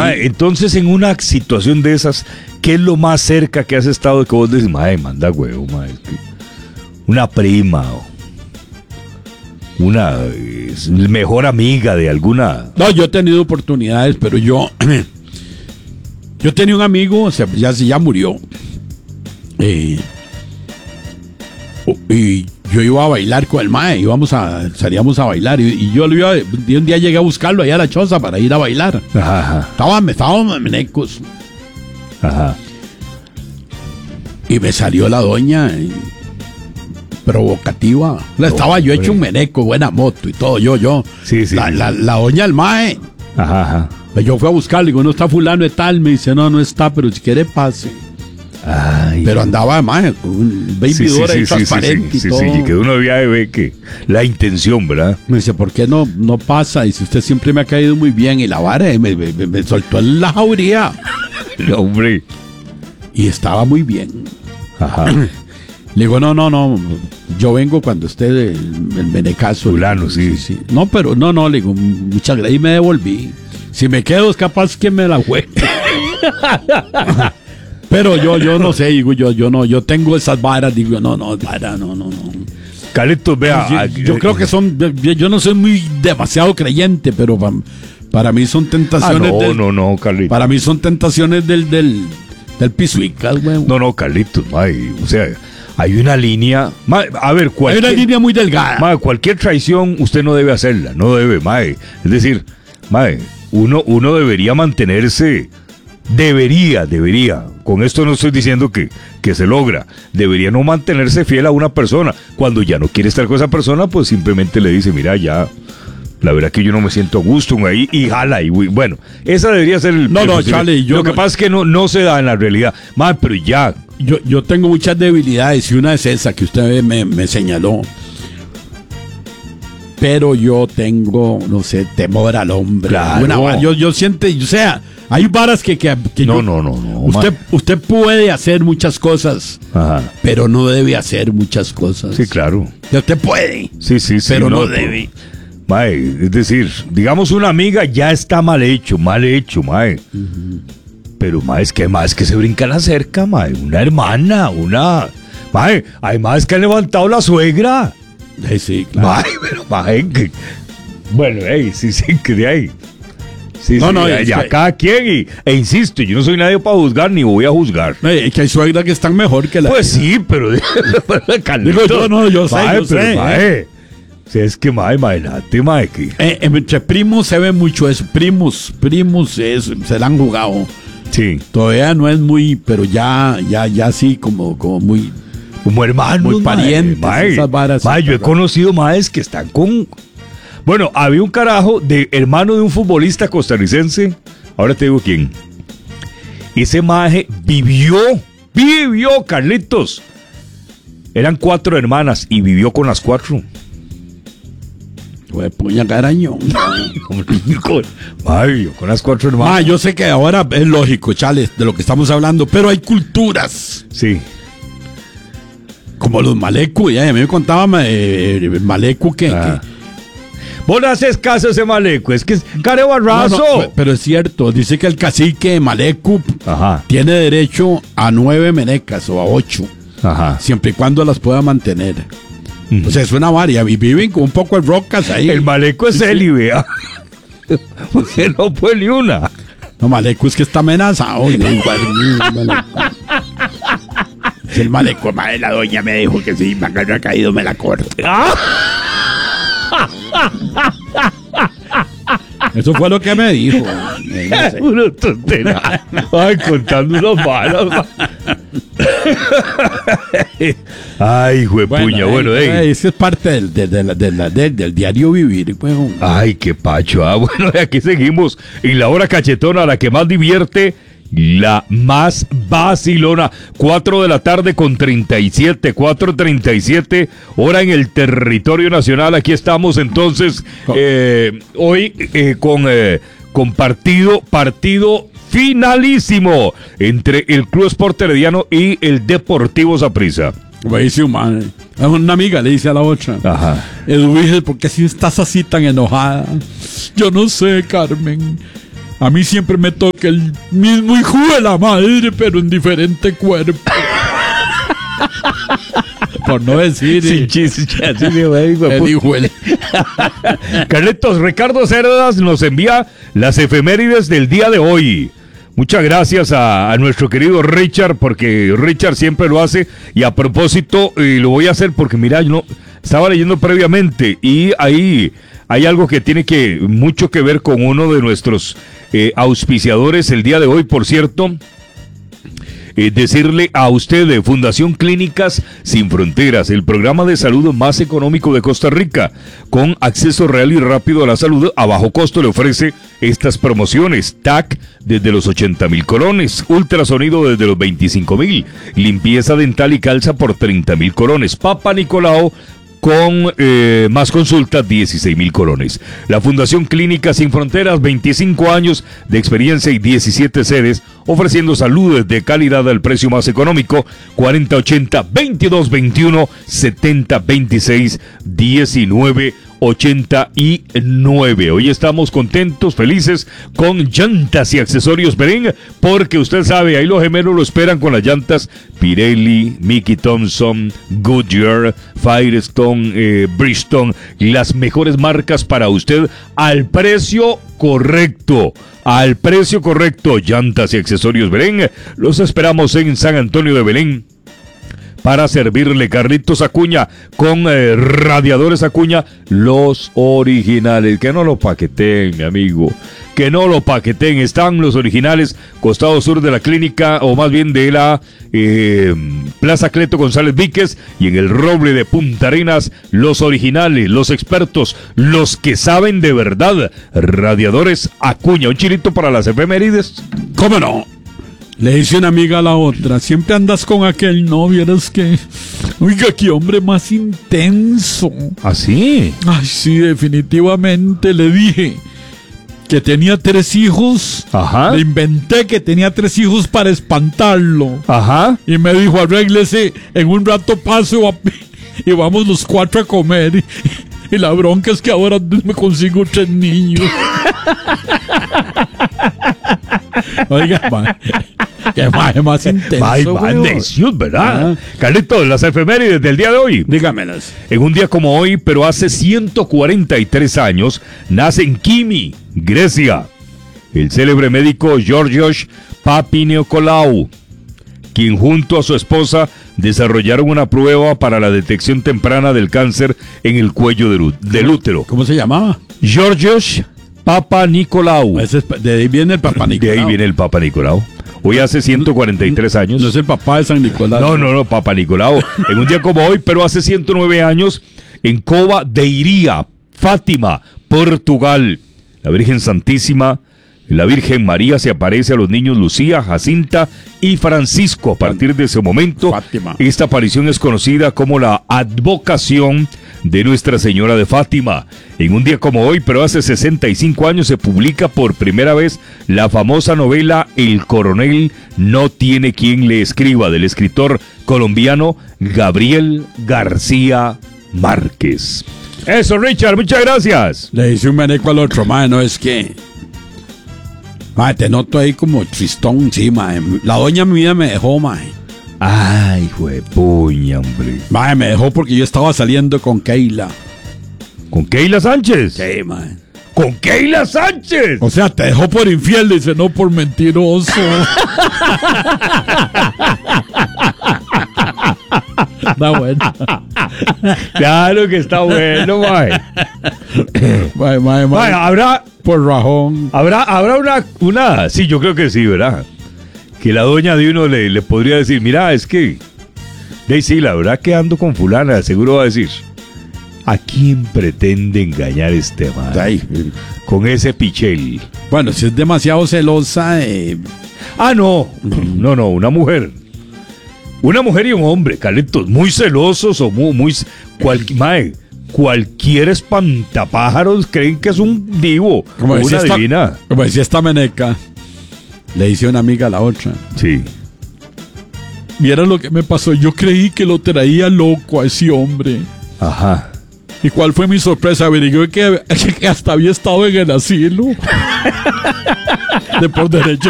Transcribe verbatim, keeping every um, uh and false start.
Mae, entonces, en una situación de esas, ¿qué es lo más cerca que has estado de que vos decís, mae, manda huevo, mae? Es que una prima o una eh, mejor amiga de alguna... No, yo he tenido oportunidades, pero yo... yo tenía un amigo, o sea, ya, ya murió. Eh, y yo iba a bailar con el mae, íbamos a, salíamos a bailar. Y, y yo lo iba, y un día llegué a buscarlo allá a la choza para ir a bailar. Ajá, ajá. Estábamos, estábamos menecos. Ajá. Y me salió la doña... Eh, provocativa. No, estaba yo hecho un meneco, buena moto y todo, yo, yo. Sí, sí. La, sí. la, la doña del mae. Ajá, ajá. Yo fui a buscarle, digo, no está fulano de tal, me dice, no, no está, pero si quiere pase. Ay. Pero andaba mae, con un baby sí, sí, door ahí sí, transparente sí, sí, y todo. sí, sí, que uno ya ve que la intención, ¿verdad? Me dice, ¿por qué no, no pasa? Y si usted siempre me ha caído muy bien, y la vara me, me, me, me soltó en la jauría. No, hombre. Y estaba muy bien. Ajá. Le digo, no, no, no, yo vengo cuando esté el, el menecazo. Fulano, sí. sí. No, pero no, no, le digo, muchas gracias. Y me devolví. Si me quedo, es capaz que me la juegue. Pero yo, yo no sé, digo, yo, yo no, yo tengo esas varas, digo, no, no, vara, no, no, no. Carlitos, vea. Yo, yo creo que son, yo, yo no soy muy demasiado creyente, pero para, para mí son tentaciones. Ah, no, del, no, no, Carlitos. Para mí son tentaciones del, del, del pisuicas, güey. No, no, Carlitos, mae, o sea, hay una línea, mae, a ver, cualquier, hay una línea muy delgada. Mae, cualquier traición usted no debe hacerla, no debe, mae. Es decir, mae, uno, uno debería mantenerse, debería, debería, con esto no estoy diciendo que, que se logra, debería no mantenerse fiel a una persona. Cuando ya no quiere estar con esa persona, pues simplemente le dice, mira, ya... La verdad que yo no me siento a gusto ahí y jala. Y bueno, esa debería ser el... No, no, el, Charlie, yo... Lo que no, pasa es que no, no se da en la realidad. Madre, pero ya... Yo, yo tengo muchas debilidades y una es esa que usted me, me señaló. Pero yo tengo, no sé, temor al hombre. Claro. Una, yo, yo siento, o sea, hay varas que... que, que no, yo, no, no, no. Usted, usted puede hacer muchas cosas, Ajá. pero no debe hacer muchas cosas. Sí, claro. Usted puede, sí, sí, sí, pero no, no debe. Mae, es decir, digamos una amiga ya está mal hecho, mal hecho, mae. Uh-huh. Pero, mae, es que además que se brinca la cerca, mae. Una hermana, una... Mae, además que han levantado la suegra. Sí, sí, claro. Mae, pero, mae, que... Bueno, hey, sí, sí, que de ahí. Sí, no, sí, no, ya, es ya que... cada quien, y, e insisto, yo no soy nadie para juzgar, ni voy a juzgar. Es que hay suegras que están mejor que la... Pues sí, pero... Digo, yo no, yo sé, mae, yo pero, sé. Mae, ¿eh? Si es que, mae, imagínate, mae, que... Eh, entre primos se ve mucho eso. Primos, primos es, se la han jugado. Sí. Todavía no es muy, pero ya, ya, ya sí, como, como muy... Como hermanos, muy parientes. Mae, Esas varas, mae, yo he conocido maes que están con... Bueno, había un carajo de hermano de un futbolista costarricense. Ahora te digo quién. Ese maje vivió, vivió, Carlitos. Eran cuatro hermanas y vivió con las cuatro. Pues puña caraño. Ay, con las cuatro hermanas. Ah, yo sé que ahora es lógico, chales, de lo que estamos hablando, pero hay culturas. Sí. Como los malecu, ya, a mí me contaba eh, el malecu que, ah. que... Vos no haces caso a ese malecu, es que es care barrazo. No, no, pero es cierto, dice que el cacique malecu Ajá. tiene derecho a nueve menecas o a ocho. Ajá. Siempre y cuando las pueda mantener. O sea, es una varia. Y viven con un poco de rocas ahí. El maleco es sí, él, sí. y vea. Porque no fue ni una. No, maleco es que está amenazado. Si el maleco, madre, la doña me dijo que si me ha caído, me la corto. Eso fue lo que me dijo. Eh, no sé. Uno tontera. Ay, contando unos malos. Ay, juepuña, bueno, bueno eh. eh, eso es parte del, del, del, del, del, del diario vivir. Bueno. Ay, qué pacho. Ah, bueno, aquí seguimos. Y la hora cachetona, la que más divierte, la más vacilona. cuatro de la tarde con treinta y siete, cuatro treinta y siete, hora en el territorio nacional. Aquí estamos entonces, eh, hoy eh, con, eh, con partido, partido finalísimo entre el Club Sport Herediano y el Deportivo Saprissa. Buenísimo, man. Una amiga le dice a la otra: Ajá. Edwige, ¿por qué si estás así tan enojada? Yo no sé, Carmen. A mí siempre me toca el mismo hijo de la madre, pero en diferente cuerpo. Por no decir. Sin chiste, así de güey, el hijo el... Carlitos, Ricardo Cerdas nos envía las efemérides del día de hoy. Muchas gracias a, a nuestro querido Richard, porque Richard siempre lo hace. Y a propósito, eh, lo voy a hacer porque, mira, yo no, estaba leyendo previamente y ahí hay algo que tiene que mucho que ver con uno de nuestros eh, auspiciadores el día de hoy, por cierto. Eh, decirle a usted de Fundación Clínicas Sin Fronteras, el programa de salud más económico de Costa Rica, con acceso real y rápido a la salud a bajo costo, le ofrece estas promociones. T A C desde los ochenta mil colones, ultrasonido desde los veinticinco mil, limpieza dental y calza por treinta mil colones, Papa Nicolau con eh, más consultas, dieciséis mil colones. La Fundación Clínicas Sin Fronteras, veinticinco años de experiencia y diecisiete sedes, ofreciendo salud de calidad al precio más económico. Cuarenta ochenta, veintidós veintiuno, setenta veintiséis, diecinueve ochenta y nueve. Hoy estamos contentos, felices con llantas y accesorios Belén, porque usted sabe, ahí los gemelos lo esperan con las llantas Pirelli, Mickey Thompson, Goodyear, Firestone, eh, Bridgestone, las mejores marcas para usted al precio correcto. Al precio correcto, llantas y accesorios Belén. Los esperamos en San Antonio de Belén para servirle. Carlitos Acuña con eh, radiadores Acuña, los originales. Que no lo paqueten, mi amigo. Que no lo paqueten. Están los originales, costado sur de la clínica, o más bien de la eh, Plaza Cleto González Víquez, y en el Roble de Punta Arenas, los originales, los expertos, los que saben de verdad. Radiadores Acuña. Un chilito para las efemérides. ¿Cómo no? Le dice una amiga a la otra, siempre andas con aquel, no vieras que... Oiga, qué hombre más intenso. ¿Ah, sí? Ay, sí, definitivamente. Le dije que tenía tres hijos. Ajá. Le inventé que tenía tres hijos para espantarlo. Ajá. Y me dijo, arréglese, en un rato paso a... y vamos los cuatro a comer. Y, y la bronca es que ahora me consigo tres niños. Oiga, man. Qué más, más intenso. Ay, man, necios, ¿verdad? Ah. Carlitos, las efemérides del día de hoy. Dígamelas. En un día como hoy, pero hace ciento cuarenta y tres años, nace en Kimi, Grecia, el célebre médico Georgios Papanicolaou, quien junto a su esposa desarrollaron una prueba para la detección temprana del cáncer en el cuello del, del útero. ¿Cómo se llamaba? Georgios Papanicolaou. De ahí viene el Papanicolaou. De ahí viene el Papanicolaou. Hoy hace ciento cuarenta y tres años. No es el papá de San Nicolás. No, no, no, Papanicolaou. En un día como hoy, pero hace ciento nueve años, en Cova de Iría, Fátima, Portugal, la Virgen Santísima, la Virgen María se aparece a los niños Lucía, Jacinta y Francisco. A partir de ese momento, Fátima. Esta aparición es conocida como la advocación de Nuestra Señora de Fátima. En un día como hoy, pero hace sesenta y cinco años, se publica por primera vez la famosa novela El Coronel no tiene quien le escriba, del escritor colombiano Gabriel García Márquez. Eso, Richard, muchas gracias. Le dice un maneco al otro, mae, no es que... Mae, te noto ahí como tristón, sí, mae. La doña mía me dejó, mae. Ay, juepuña, hombre. Mae, me dejó porque yo estaba saliendo con Keila. ¿Con Keila Sánchez? Sí, mae. ¡Con Keila Sánchez! O sea, te dejó por infiel, dice, no por mentiroso. Está bueno. Claro que está bueno, mae. Mae, mae, mae. Habrá... Por rajón. Habrá, habrá una, una... Sí, yo creo que sí, ¿verdad? Que la doña de uno le, le podría decir, mira, es que... De sí, la verdad que ando con fulana, seguro va a decir... ¿A quién pretende engañar este man? Ay. Con ese pichel. Bueno, si es demasiado celosa... Eh... Ah, no. No, no, una mujer. Una mujer y un hombre, Carlitos, muy celosos o muy... muy cual, mae, cualquier espantapájaros creen que es un divo. Como una esta, divina. Como decía esta meneca, le dice una amiga a la otra. Sí. Mira lo que me pasó, yo creí que lo traía loco a ese hombre. Ajá. ¿Y cuál fue mi sorpresa? Averigué que, que hasta había estado en el asilo. De por derecho.